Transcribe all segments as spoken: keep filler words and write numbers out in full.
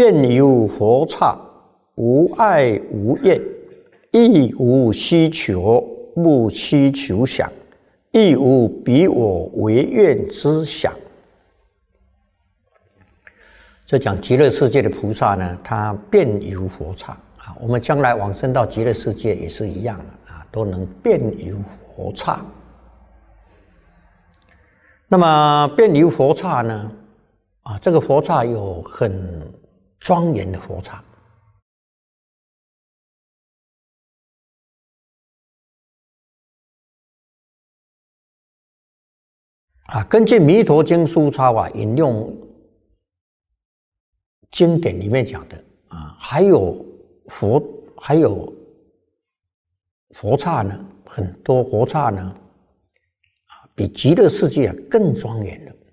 遍游佛刹，无爱无厌，亦无希求，不希求想，亦无彼我为愿之想。这讲极乐世界的菩萨呢，他遍游佛刹啊，我们将来往生到极乐世界也是一样的啊，都能遍游佛刹。那么遍游佛刹呢，啊，这个佛刹有很庄严的佛刹。啊，根据《弥陀经》疏钞啊，引用经典里面讲的啊，还有佛，还有佛刹呢，很多佛刹呢，啊，比极乐世界啊更庄严的。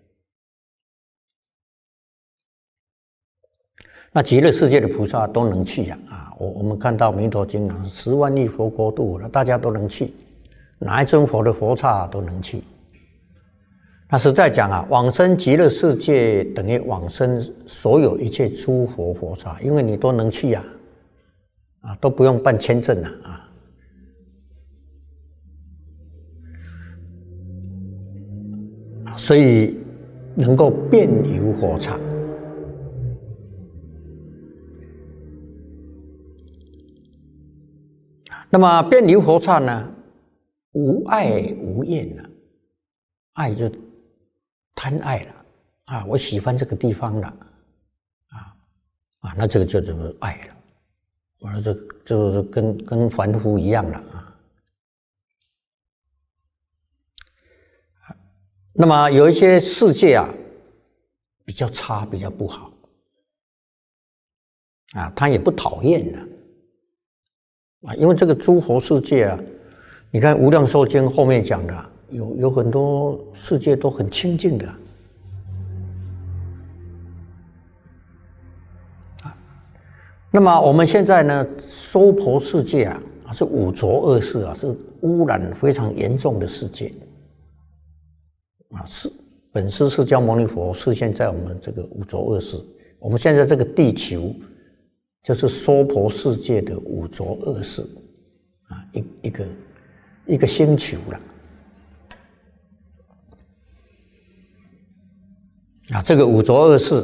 那极乐世界的菩萨都能去呀，啊，我我们看到《弥陀经》啊，十万亿佛国度，大家都能去，哪一尊佛的佛刹都能去。那实在讲啊，往生极乐世界等于往生所有一切诸佛佛刹，因为你都能去呀，啊，都不用办签证了啊。所以能够遍游佛刹。那么遍游佛刹呢，无爱无厌了，爱就贪爱了啊，我喜欢这个地方了啊啊，那这个就就是爱了，我说这就是跟跟凡夫一样了啊。那么有一些世界啊比较差，比较不好啊，他也不讨厌了啊，因为这个诸佛世界啊，你看《无量寿经》后面讲的啊，有有很多世界都很清净的啊。那么我们现在呢，娑婆世界啊，是五浊恶世啊，是污染非常严重的世界啊。是本师释迦牟尼佛示现在我们这个五浊恶世，我们现在这个地球就是娑婆世界的五浊恶世啊，一一个一个星球了。啊，这个五浊恶世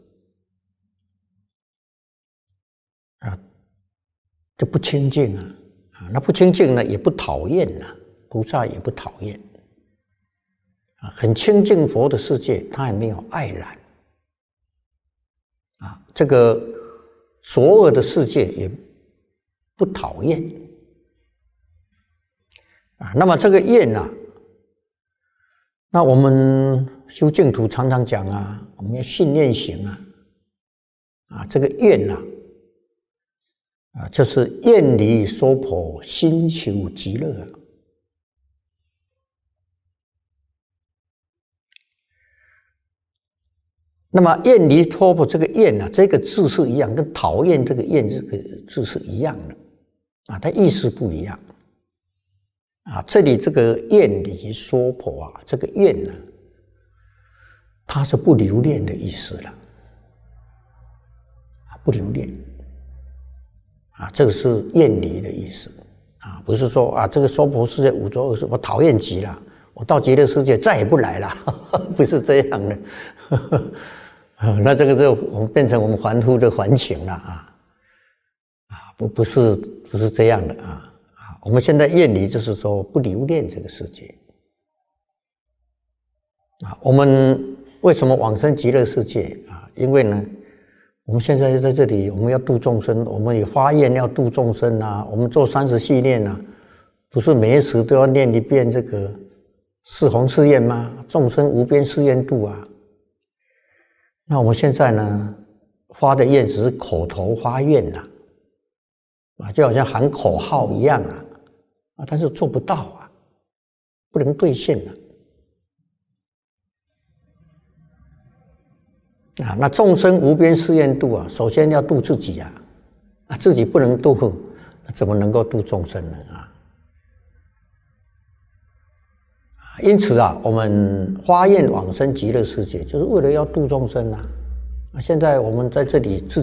啊，这不清净啊，啊，那不清净呢，也不讨厌呐，菩萨也不讨厌啊，很清净佛的世界，他也没有爱染啊，这个所有的世界也不讨厌啊，那么这个厌啊，那我们修净土常常讲啊，我们要信念行啊，啊，这个愿啊，啊，就是愿离娑婆，心求极乐啊。那么愿离娑婆这个愿啊，这个字是一样，跟讨厌这个厌这个字是一样的啊，它意思不一样啊。这里这个愿离娑婆啊，这个愿呢，它是不留恋的意思了，啊，不留恋，啊，这个是厌离的意思，啊，不是说啊，这个娑婆世界五浊恶世我讨厌极了，我到极乐世界再也不来了，不是这样的，那这个就我们变成我们凡夫的凡情了啊，啊，不不是不是这样的啊，啊，我们现在厌离就是说不留恋这个世界，啊，我们为什么往生极乐世界啊？因为呢，我们现在在这里，我们要度众生，我们也发愿要度众生啊。我们做三十系念啊，不是每一时都要念一遍这个四弘誓愿吗？众生无边誓愿度啊。那我们现在呢，发的愿只是口头发愿呐，啊，就好像喊口号一样啊，啊，但是做不到啊，不能兑现了。啊，那众生无边誓愿度啊，首先要度自己啊，啊，自己不能度，那怎么能够度众生呢？啊，因此啊，我们发愿往生极乐世界，就是为了要度众生啊。啊，现在我们在这里自